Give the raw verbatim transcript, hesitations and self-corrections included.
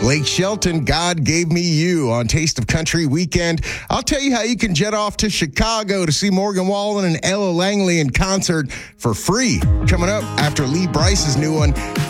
Blake Shelton, God Gave Me You on Taste of Country Weekend. I'll tell you how you can jet off to Chicago to see Morgan Wallen and Ella Langley in concert for free. Coming up after Lee Bryce's new one,